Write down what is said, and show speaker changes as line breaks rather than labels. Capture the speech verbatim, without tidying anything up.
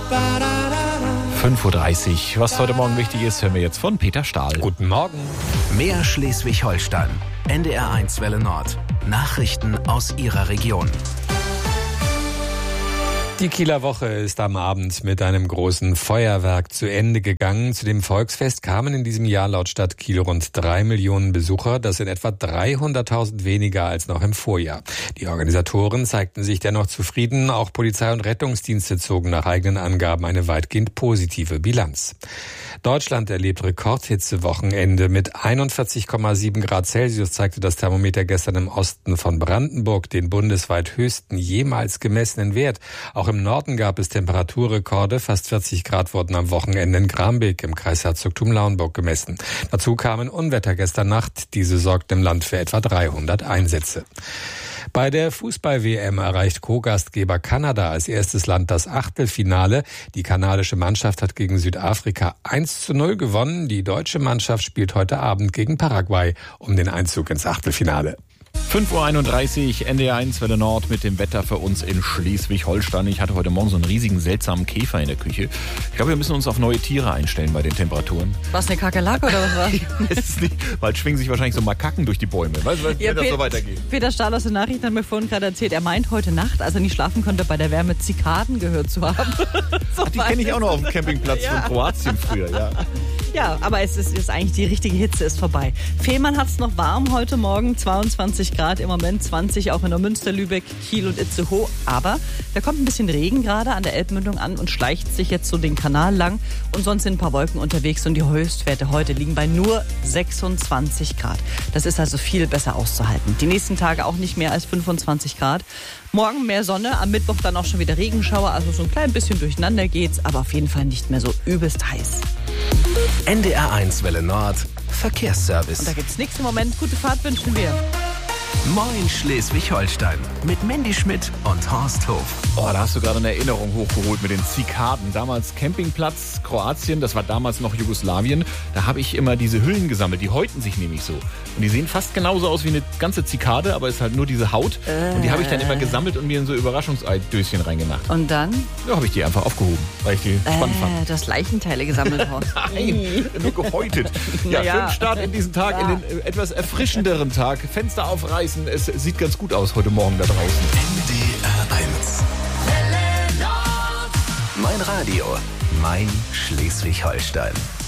fünf Uhr dreißig. Was heute Morgen wichtig ist, hören wir jetzt von Peter Stahl.
Guten Morgen.
Mehr Schleswig-Holstein. N D R eins Welle Nord. Nachrichten aus Ihrer Region.
Die Kieler Woche ist am Abend mit einem großen Feuerwerk zu Ende gegangen. Zu dem Volksfest kamen in diesem Jahr laut Stadt Kiel rund drei Millionen Besucher. Das sind etwa dreihunderttausend weniger als noch im Vorjahr. Die Organisatoren zeigten sich dennoch zufrieden. Auch Polizei und Rettungsdienste zogen nach eigenen Angaben eine weitgehend positive Bilanz. Deutschland erlebt Rekordhitzewochenende. Mit einundvierzig Komma sieben Grad Celsius zeigte das Thermometer gestern im Osten von Brandenburg den bundesweit höchsten jemals gemessenen Wert. Auch im Norden gab es Temperaturrekorde. Fast vierzig Grad wurden am Wochenende in Grambeek im Kreis Herzogtum Lauenburg gemessen. Dazu kamen Unwetter gestern Nacht. Diese sorgten im Land für etwa dreihundert Einsätze. Bei der Fußball-W M erreicht Co-Gastgeber Kanada als erstes Land das Achtelfinale. Die kanadische Mannschaft hat gegen Südafrika eins zu null gewonnen. Die deutsche Mannschaft spielt heute Abend gegen Paraguay um den Einzug ins Achtelfinale.
fünf Uhr einunddreißig, N D R eins Welle Nord mit dem Wetter für uns in Schleswig-Holstein. Ich hatte heute Morgen so einen riesigen, seltsamen Käfer in der Küche. Ich glaube, wir müssen uns auf neue Tiere einstellen bei den Temperaturen.
Was, eine Kakerlake oder was war?
Ich weiß es nicht. Bald schwingen sich wahrscheinlich so Makaken durch die Bäume. Weißt du, wenn
Ja,
das
Pet-
so weitergeht?
Peter Stahl aus den Nachrichten hat mir vorhin gerade erzählt, er meint heute Nacht, als er nicht schlafen konnte, bei der Wärme Zikaden gehört zu haben. So
Ach, die kenne ich auch noch auf dem Campingplatz
Ja.
von Kroatien früher. Ja.
Ja, aber es ist, ist eigentlich, die richtige Hitze ist vorbei. Fehmarn hat es noch warm heute Morgen, zweiundzwanzig Grad im Moment, zwanzig auch in der Münster, Lübeck, Kiel und Itzehoe. Aber da kommt ein bisschen Regen gerade an der Elbmündung an und schleicht sich jetzt so den Kanal lang. Und sonst sind ein paar Wolken unterwegs und die Höchstwerte heute liegen bei nur sechsundzwanzig Grad. Das ist also viel besser auszuhalten. Die nächsten Tage auch nicht mehr als fünfundzwanzig Grad. Morgen mehr Sonne, am Mittwoch dann auch schon wieder Regenschauer. Also so ein klein bisschen durcheinander geht's, aber auf jeden Fall nicht mehr so übelst heiß.
N D R eins Welle Nord. Verkehrsservice.
Und da gibt's nichts im Moment. Gute Fahrt wünschen wir.
Moin Schleswig-Holstein. Mit Mandy Schmidt und Horst Hof.
Oh, da hast du gerade eine Erinnerung hochgeholt mit den Zikaden. Damals Campingplatz Kroatien, das war damals noch Jugoslawien. Da habe ich immer diese Hüllen gesammelt, die häuten sich nämlich so. Und die sehen fast genauso aus wie eine ganze Zikade, aber es ist halt nur diese Haut. Äh. Und die habe ich dann immer gesammelt und mir in so Überraschungseidöschen reingemacht.
Und dann?
Ja, habe ich die einfach aufgehoben, weil ich die
Äh,
spannend fand.
du hast Leichenteile gesammelt, Horst.
Nein, nur gehäutet. Ja,
Ja.
schönen Start in diesen Tag,
Ja.
in den äh, etwas erfrischenderen Tag. Fenster aufreißen, es sieht ganz gut aus heute Morgen da draußen.
N D R eins. Mein Radio. Mein Schleswig-Holstein.